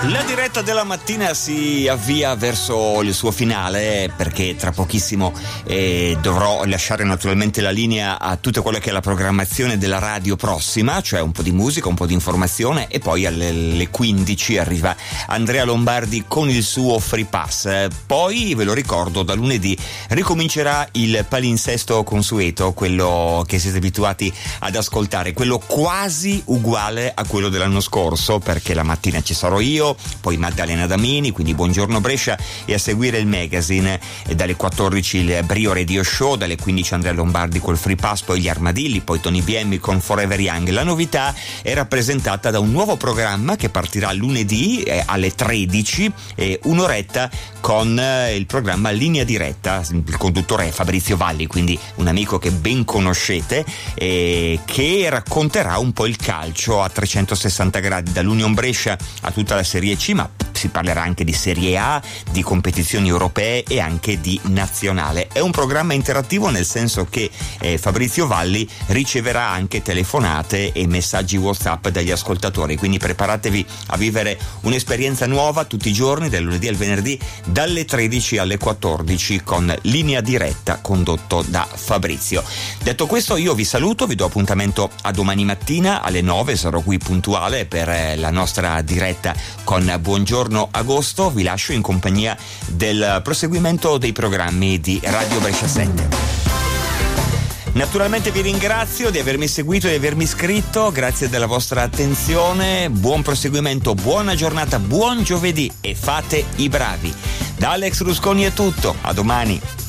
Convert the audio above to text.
La diretta della mattina si avvia verso il suo finale, perché tra pochissimo dovrò lasciare naturalmente la linea a tutta quella che è la programmazione della radio prossima, cioè un po' di musica, un po' di informazione, e poi alle 15 arriva Andrea Lombardi con il suo Free Pass. Poi, ve lo ricordo, da lunedì ricomincerà il palinsesto consueto, quello che siete abituati ad ascoltare, quello quasi uguale a quello dell'anno scorso, perché la mattina ci sarò io, poi Maddalena Damini, quindi Buongiorno Brescia, e a seguire il magazine, e dalle 14 il Brio Radio Show, dalle 15 Andrea Lombardi col Free Pass, poi gli Armadilli, poi Tony BM con Forever Young. La novità è rappresentata da un nuovo programma che partirà lunedì alle 13, un'oretta con il programma Linea Diretta. Il conduttore è Fabrizio Valli, quindi un amico che ben conoscete, che racconterà un po' il calcio a 360 gradi, dall'Union Brescia a tutta la Serie C, ma si parlerà anche di Serie A, di competizioni europee e anche di nazionale. È un programma interattivo, nel senso che Fabrizio Valli riceverà anche telefonate e messaggi WhatsApp dagli ascoltatori, quindi preparatevi a vivere un'esperienza nuova tutti i giorni, dal lunedì al venerdì, dalle 13 alle 14, con Linea Diretta condotto da Fabrizio. Detto questo, io vi saluto, vi do appuntamento a domani mattina alle 9, sarò qui puntuale per la nostra diretta con Buongiorno Agosto. Vi lascio in compagnia del proseguimento dei programmi di Radio Brescia 7. Naturalmente vi ringrazio di avermi seguito e di avermi iscritto, grazie della vostra attenzione, buon proseguimento, buona giornata, buon giovedì e fate i bravi. Da Alex Rusconi è tutto, a domani.